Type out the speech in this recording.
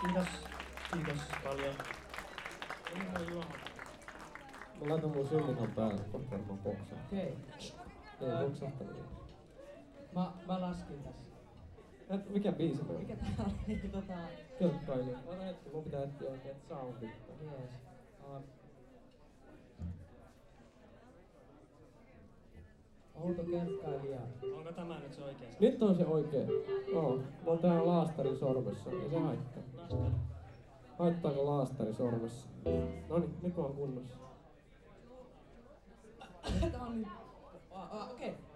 Kiitos. Kiitos paljon. Mä laitan mun synninhan päälle, kohta varmaan poksaa. Okei. Ei poksahtanut. Mä laskin tässä. Mikä biisi toi? Mikä tää oli? Kelkkaili. Ota hetki, mun pitää etsiä oikein soundit. Jees. Outo kelkkailija. Onko tämä nyt se oikein? Nyt on se oikein. Mulla on tää laastari sormessa, ei se haittaa. Haittaako laastari sormessa? Noniin, nyt on kunnossa. Tää on nyt... Okei.